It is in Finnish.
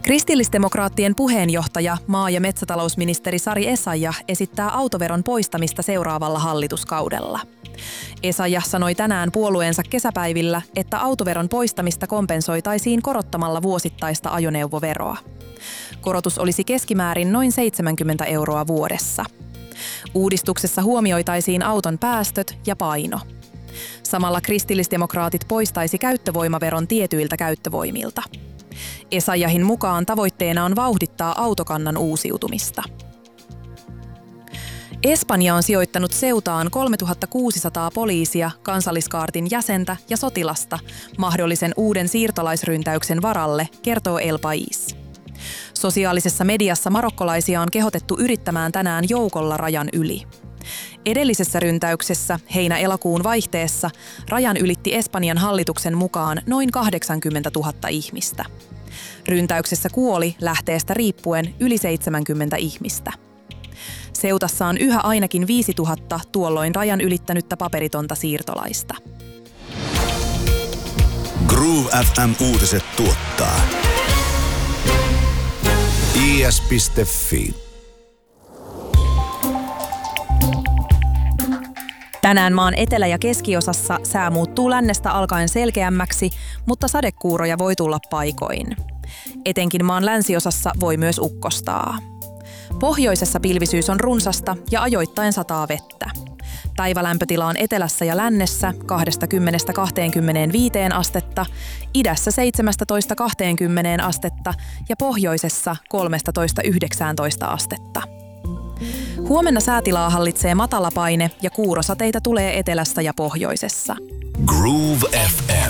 Kristillisdemokraattien puheenjohtaja, maa- ja metsätalousministeri Sari Essayah esittää autoveron poistamista seuraavalla hallituskaudella. Essayah sanoi tänään puolueensa kesäpäivillä, että autoveron poistamista kompensoitaisiin korottamalla vuosittaista ajoneuvoveroa. Korotus olisi keskimäärin noin 70 € vuodessa. Uudistuksessa huomioitaisiin auton päästöt ja paino. Samalla kristillisdemokraatit poistaisi käyttövoimaveron tietyiltä käyttövoimilta. Essayahin mukaan tavoitteena on vauhdittaa autokannan uusiutumista. Espanja on sijoittanut Ceutaan 3600 poliisia, kansalliskaartin jäsentä ja sotilasta mahdollisen uuden siirtolaisryntäyksen varalle, kertoo El País. Sosiaalisessa mediassa marokkolaisia on kehotettu yrittämään tänään joukolla rajan yli. Edellisessä ryntäyksessä heinä-elokuun vaihteessa rajan ylitti Espanjan hallituksen mukaan noin 80 000 ihmistä. Ryntäyksessä kuoli lähteestä riippuen yli 70 ihmistä. Ceutassa on yhä ainakin 5000 tuolloin rajan ylittänyttä paperitonta siirtolaista. Groove FM uutiset tuottaa is.fi. Tänään maan etelä- ja keskiosassa sää muuttuu lännestä alkaen selkeämmäksi, mutta sadekuuroja voi tulla paikoin. Etenkin maan länsiosassa voi myös ukkostaa. Pohjoisessa pilvisyys on runsasta ja ajoittain sataa vettä. Päivälämpötila on etelässä ja lännessä 20–25 astetta, idässä 17–20 astetta ja pohjoisessa 13–19 astetta. Huomenna säätilaa hallitsee matalapaine ja kuurosateita tulee etelässä ja pohjoisessa. Groove FM.